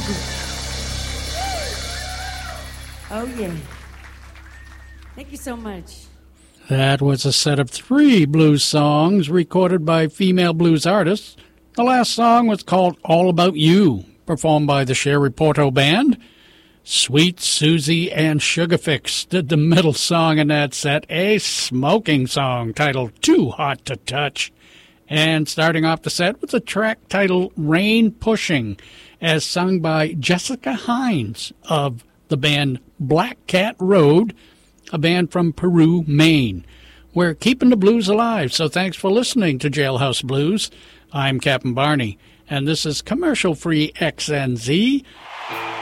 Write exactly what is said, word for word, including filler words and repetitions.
Oh, yeah. Thank you so much. That was a set of three blues songs recorded by female blues artists. The last song was called All About You, performed by the Sherry Porto Band. Sweet Susie and Sugarfix did the middle song in that set, a smoking song titled Too Hot to Touch. And starting off the set was a track titled Rain Pushing, as sung by Jessica Hines of the band Black Cat Road, a band from Peru, Maine. We're keeping the blues alive, so thanks for listening to Jailhouse Blues. I'm Captain Barney, and this is commercial-free X N Z.